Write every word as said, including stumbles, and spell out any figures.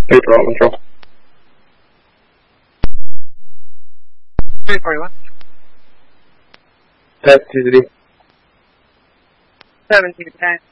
Control, control. three forty-one. Test two three. seventeen ten.